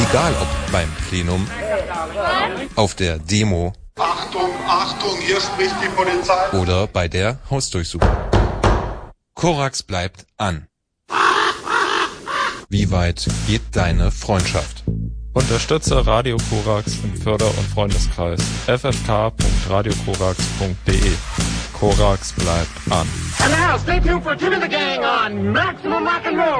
Egal ob beim Plenum, auf der Demo, Achtung, Achtung, hier spricht die Polizei. Oder bei der Hausdurchsuchung. Korax bleibt an. Wie weit geht deine Freundschaft? Unterstütze Radio Korax im Förder- und Freundeskreis. ffk.radiokorax.de. Korax bleibt an. And now, stay tuned for Jimmy the Gang on Maximum Rock and Roll.